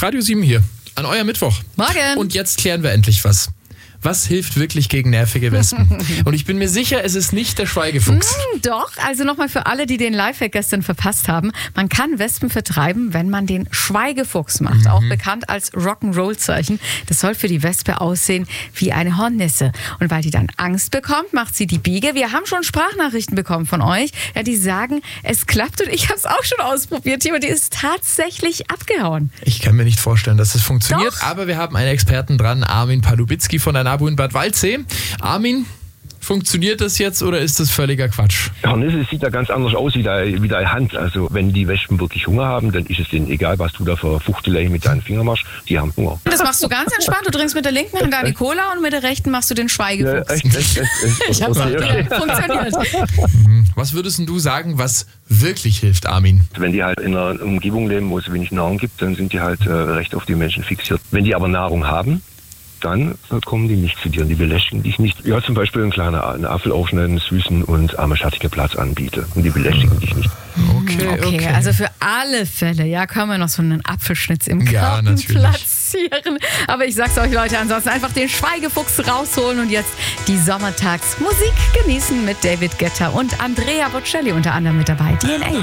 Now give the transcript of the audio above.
Radio 7 hier. An euer Mittwoch. Morgen. Und jetzt klären wir endlich was. Was hilft wirklich gegen nervige Wespen? Und ich bin mir sicher, es ist nicht der Schweigefuchs. Doch, also nochmal für alle, die den Lifehack gestern verpasst haben. Man kann Wespen vertreiben, wenn man den Schweigefuchs macht. Auch bekannt als Rock'n'Roll-Zeichen. Das soll für die Wespe aussehen wie eine Hornisse. Und weil die dann Angst bekommt, macht sie die Biege. Wir haben schon Sprachnachrichten bekommen von euch, ja, die sagen, es klappt. Und ich habe es auch schon ausprobiert. Hier, und die ist tatsächlich abgehauen. Ich kann mir nicht vorstellen, dass das funktioniert. Doch. Aber wir haben einen Experten dran, Armin Palubitzki von der NABU in Bad Waldsee. Armin, funktioniert das jetzt oder ist das völliger Quatsch? Hornisse sieht da ganz anders aus wie deine Hand. Also wenn die Wespen wirklich Hunger haben, dann ist es denen egal, was du da für Fuchtelei mit deinen Fingern machst. Die haben Hunger. Das machst du ganz entspannt. Du trinkst mit der linken Hand deine Cola und mit der rechten machst du den Schweigefuchs. Echt. Ich hab's Okay. funktioniert. Was würdest denn du sagen, was wirklich hilft, Armin? Wenn die halt in einer Umgebung leben, wo es wenig Nahrung gibt, dann sind die halt recht auf die Menschen fixiert. Wenn die aber Nahrung haben, dann kommen die nicht zu dir und die belästigen dich nicht. Ja, zum Beispiel einen Apfel aufschneiden, süßen und arme schattige Platz anbiete. Und die belästigen dich nicht. Okay, also für alle Fälle, ja, können wir noch so einen Apfelschnitz im Ja, Garten natürlich. platzieren. Aber ich sag's euch, Leute, ansonsten einfach den Schweigefuchs rausholen und jetzt die Sommertagsmusik genießen mit David Guetta und Andrea Bocelli unter anderem mit dabei. DNA.